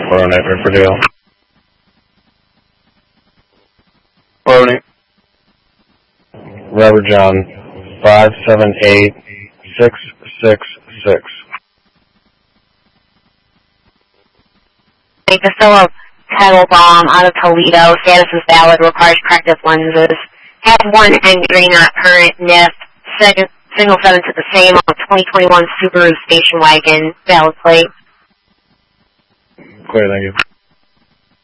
408 Riverdale. 408. Robert John, 578666. Vasilla Kettle Bomb out of Toledo. Status is valid. Requires corrective lenses. Has one entry, not current. NIF. Signal 7 to the same on 2021 Subaru station wagon. Valid plate. Clear, thank you.